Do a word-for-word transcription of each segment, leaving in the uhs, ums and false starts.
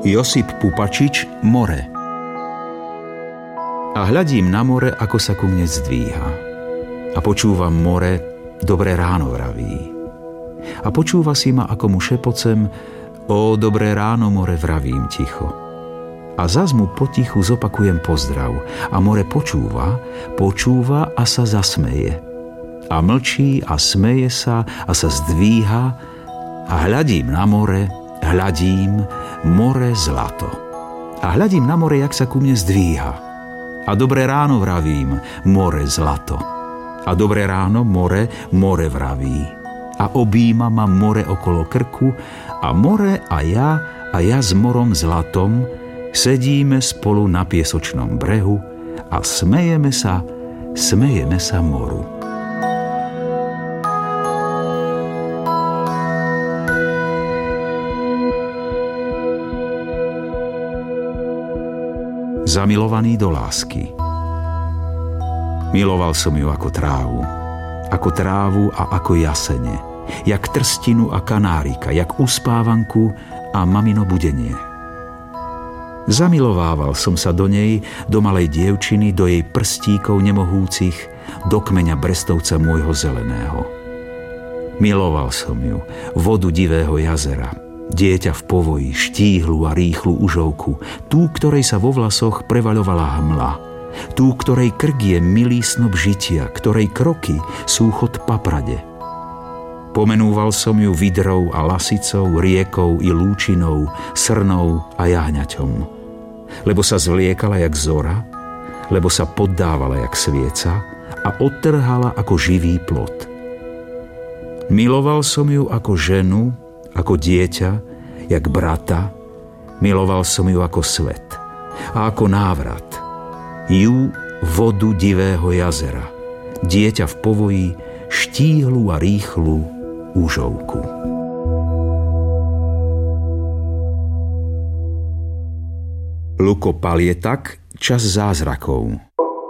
Josip Pupačič, More. A hľadím na more, ako sa ku mne zdvíha. A počúvam more, dobré ráno vraví. A počúva si ma, ako mu šepocem, o, dobré ráno, more, vravím ticho. A zas mu potichu zopakujem pozdrav. A more počúva, počúva a sa zasmeje. A mlčí a smeje sa a sa zdvíha a hľadím na more, hľadím, more zlato. A hľadím na more, jak sa ku mne zdvíha. A dobré ráno vravím, more zlato. A dobré ráno, more, more vraví. A objíma ma more okolo krku a more a ja a ja s morom zlatom sedíme spolu na piesočnom brehu a smejeme sa, smejeme sa moru. Zamilovaný do lásky. Miloval som ju ako trávu, ako trávu a ako jasene, jak trstinu a kanárika, jak uspávanku a mamino budenie. Zamilovával som sa do nej, do malej dievčiny, do jej prstíkov nemohúcich, do kmeňa brestovca môjho zeleného. Miloval som ju, vodu divého jazera, dieťa v povoji, štíhlu a rýchlu užovku, tú, ktorej sa vo vlasoch prevaľovala hmla, tú, ktorej krk je milý snob žitia, ktorej kroky sú chod paprade. Pomenúval som ju vidrou a lasicou, riekou i lúčinou, srnou a jahňaťom. Lebo sa zvliekala jak zora, lebo sa poddávala jak svieca a odtrhala ako živý plod. Miloval som ju ako ženu, ako dieťa, jak brata, miloval som ju ako svet a ako návrat. Ju, vodu divého jazera, dieťa v povoji, štíhlu a rýchlu úžovku. Luko Palietak, Čas zázrakov.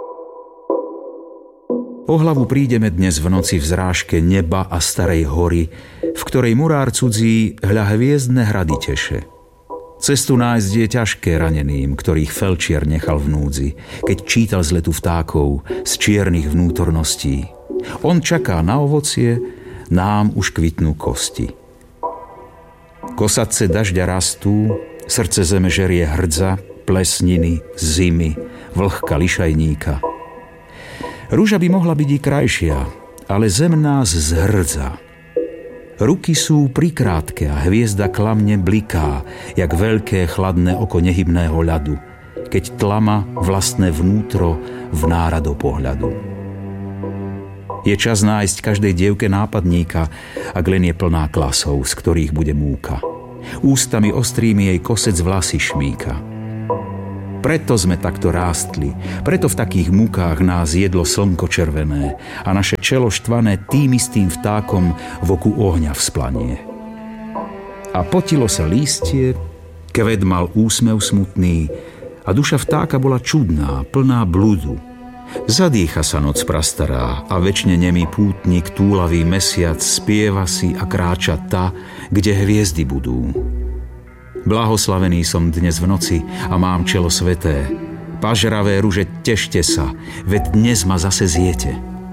O hlavu prídeme dnes v noci v zrážke neba a starej hory, v ktorej murár cudzí hľa hviezdne hrady teše. Cestu nájsť je ťažké raneným, ktorých felčiar nechal v núdzi, keď čítal z letu vtákov z čiernych vnútorností. On čaká na ovocie, nám už kvitnú kosti. Kosatce dažďa rastú, srdce zeme žerie hrdza, plesniny, zimy, vlhka lišajníka. Rúža by mohla byť i krajšia, ale zem nás zhrdza. Ruky sú prikrátke a hviezda klamne bliká, jak veľké chladné oko nehybného ľadu, keď tlama vlastné vnútro vnára do pohľadu. Je čas nájsť každej dievke nápadníka, ak len je plná klasov, z ktorých bude múka. Ústami ostrými jej kosec vlasy šmíka. Preto sme takto rástli, preto v takých múkách nás jedlo slnko červené a naše čelo štvané tým istým vtákom v oku ohňa vzplanie. A potilo sa lístie, kvet mal úsmev smutný a duša vtáka bola čudná, plná bludu. Zadýcha sa noc prastará a večne nemý pútnik, túlavý mesiac spieva si a kráča ta, kde hviezdy budú. Blahoslavený som dnes v noci a mám čelo sveté. Pažravé ruže, tešte sa, veď dnes ma zase zjete.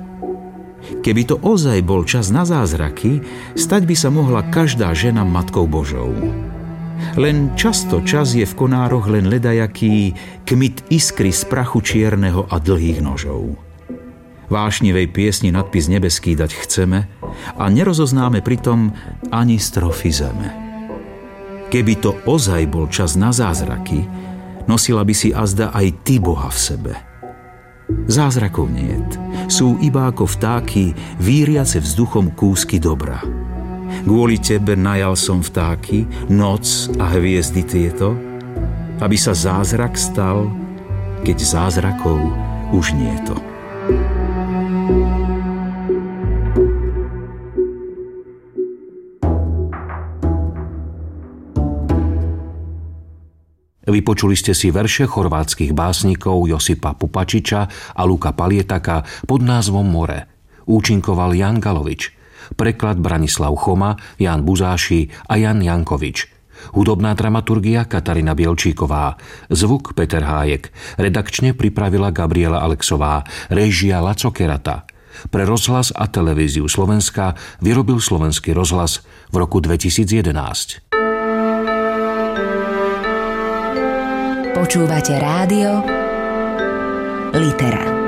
Keby to ozaj bol čas na zázraky, stať by sa mohla každá žena Matkou Božou. Len často čas je v konároch len ledajaký kmit iskry z prachu čierneho a dlhých nožov. Vášnivej piesni nadpis nebeský dať chceme a nerozoznáme pritom ani strofy zeme. Keby to ozaj bol čas na zázraky, nosila by si azda aj ty Boha v sebe. Zázrakov niet, sú iba ako vtáky, víriace vzduchom kúsky dobra. Kvôli tebe najal som vtáky, noc a hviezdy tieto, aby sa zázrak stal, keď zázrakov už nieto. Vypočuli ste si verše chorvátskych básnikov Josipa Pupačiča a Luka Palietaka pod názvom More. Účinkoval Jan Galovič. Preklad Branislav Choma, Jan Buzáši a Jan Jankovič. Hudobná dramaturgia Katarína Bielčíková, zvuk Peter Hájek, redakčne pripravila Gabriela Alexová, réžia Laco Kerata. Pre rozhlas a televíziu Slovenska vyrobil Slovenský rozhlas v roku dvetisícjedenásť. Počúvate rádio Litera.